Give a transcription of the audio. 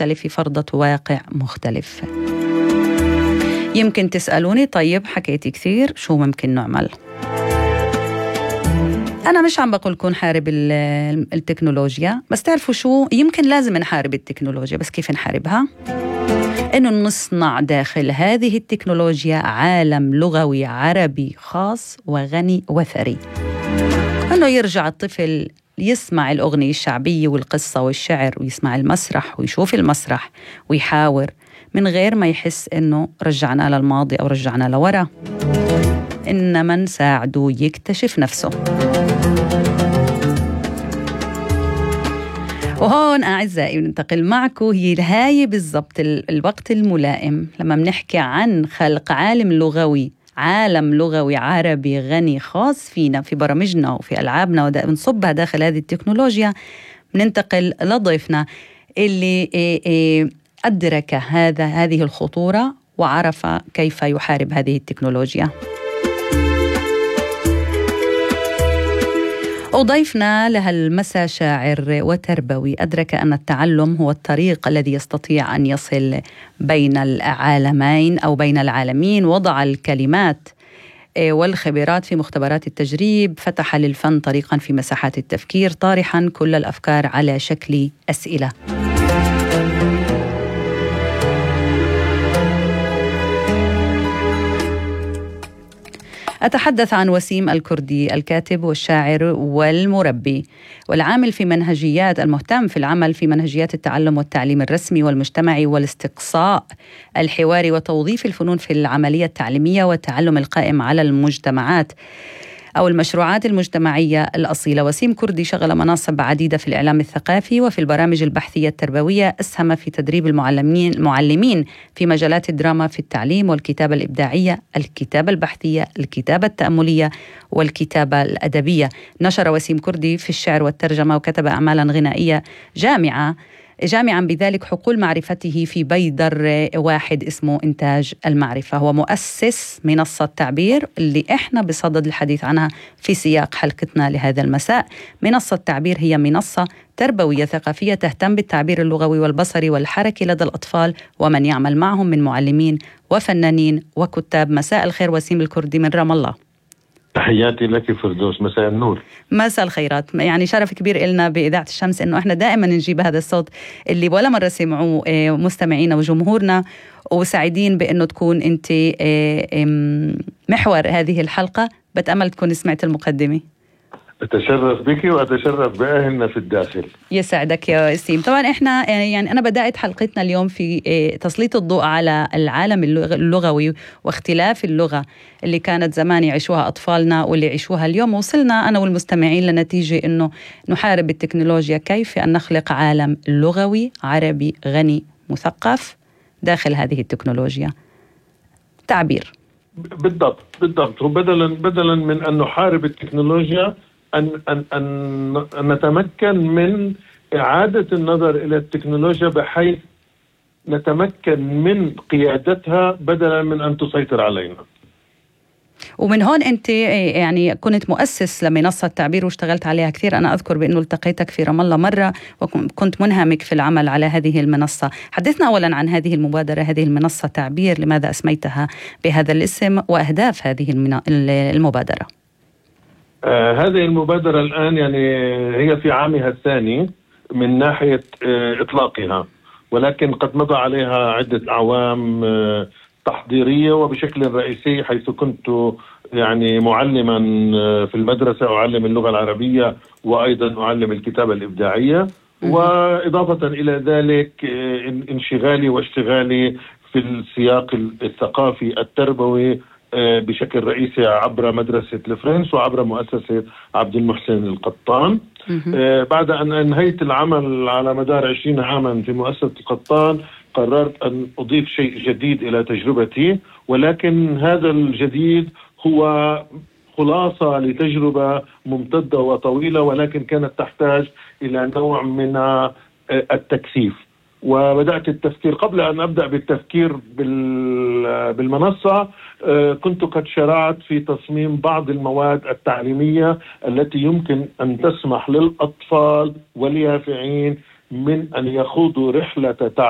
مختلف في فرضة واقع مختلف. يمكن تسألوني طيب حكيتي كثير، شو ممكن نعمل؟ أنا مش عم بقول كون حارب التكنولوجيا، بس تعرفوا شو؟ يمكن لازم نحارب التكنولوجيا، بس كيف نحاربها؟ إنه نصنع داخل هذه التكنولوجيا عالم لغوي عربي خاص وغني وثري. إنه يرجع الطفل يسمع الأغنية الشعبية والقصة والشعر، ويسمع المسرح ويشوف المسرح ويحاور، من غير ما يحس إنه رجعنا للماضي أو رجعنا لورا، إنما نساعده يكتشف نفسه. وهون أعزائي ننتقل معكم، هي بالضبط الوقت الملائم لما بنحكي عن خلق عالم لغوي عربي غني خاص فينا في برامجنا وفي ألعابنا ونصبها داخل هذه التكنولوجيا. بننتقل لضيفنا اللي أدرك هذه الخطورة وعرف كيف يحارب هذه التكنولوجيا. وضيفنا لهالمساء شاعر وتربوي أدرك أن التعلم هو الطريق الذي يستطيع أن يصل بين العالمين أو بين العالمين. وضع الكلمات والخبرات في مختبرات التجريب، فتح للفن طريقا في مساحات التفكير، طارحا كل الأفكار على شكل أسئلة. أتحدث عن وسيم الكردي، الكاتب والشاعر والمربي والعامل في منهجيات، المهتم في العمل في منهجيات التعلم والتعليم الرسمي والمجتمعي والاستقصاء الحواري وتوظيف الفنون في العملية التعليمية والتعلم القائم على المجتمعات أو المشروعات المجتمعية الأصيلة. وسيم كردي شغل مناصب عديدة في الإعلام الثقافي وفي البرامج البحثية التربوية، أسهم في تدريب المعلمين في مجالات الدراما في التعليم والكتابة الإبداعية، الكتابة البحثية، الكتابة التأملية والكتابة الأدبية. نشر وسيم كردي في الشعر والترجمة وكتب أعمالا غنائية جامعا بذلك حقول معرفته في بيدر واحد اسمه إنتاج المعرفة. هو مؤسس منصة تعبير اللي إحنا بصدد الحديث عنها في سياق حلقتنا لهذا المساء. منصة تعبير هي منصة تربوية ثقافية تهتم بالتعبير اللغوي والبصري والحركي لدى الأطفال ومن يعمل معهم من معلمين وفنانين وكتاب. مساء الخير وسيم الكردي من رام الله. تحياتي لك فردوس، مساء النور. مساء الخيرات. يعني شرف كبير إلنا بإذاعة الشمس إنه إحنا دائما نجيب هذا الصوت اللي ولا مرة سمعوه مستمعينا وجمهورنا، وسعيدين بإنه تكون أنت محور هذه الحلقة. بتأمل تكون سمعت المقدمة. أتشرف بك وأتشرف بأهلنا في الداخل. يسعدك يا وسيم. طبعا إحنا يعني أنا بدأت حلقتنا اليوم في تسليط الضوء على العالم اللغوي واختلاف اللغة اللي كانت زمان يعيشوها أطفالنا واللي يعيشوها اليوم. وصلنا أنا والمستمعين لنتيجة إنه نحارب التكنولوجيا. كيف أن نخلق عالم لغوي عربي غني مثقف داخل هذه التكنولوجيا؟ تعبير. بالضبط. وبدلا من أن نحارب التكنولوجيا أن نتمكن من إعادة النظر إلى التكنولوجيا بحيث نتمكن من قيادتها بدلا من أن تسيطر علينا. ومن هون أنت يعني كنت مؤسس لمنصة تعبير واشتغلت عليها كثير. أنا أذكر بأنه التقيتك في رام الله مرة وكنت منهمك في العمل على هذه المنصة. حدثنا أولا عن هذه المبادرة، هذه المنصة تعبير، لماذا أسميتها بهذا الاسم وأهداف هذه المبادرة؟ هذه المبادرة الآن يعني هي في عامها الثاني من ناحية إطلاقها، ولكن قد مضى عليها عدة أعوام تحضيرية وبشكل رئيسي، حيث كنت يعني معلما في المدرسة أعلم اللغة العربية وأيضا أعلم الكتابة الإبداعية، وإضافة إلى ذلك انشغالي واشتغالي في السياق الثقافي التربوي بشكل رئيسي عبر مدرسة الفرنس وعبر مؤسسة عبد المحسن القطان. بعد أن أنهيت العمل على مدار 20 عاما في مؤسسة القطان قررت أن أضيف شيء جديد إلى تجربتي، ولكن هذا الجديد هو خلاصة لتجربة ممتدة وطويلة، ولكن كانت تحتاج إلى نوع من التكثيف. وبدأت التفكير. قبل أن أبدأ بالتفكير بالمنصة كنت قد شرعت في تصميم بعض المواد التعليمية التي يمكن أن تسمح للأطفال واليافعين من أن يخوضوا رحلة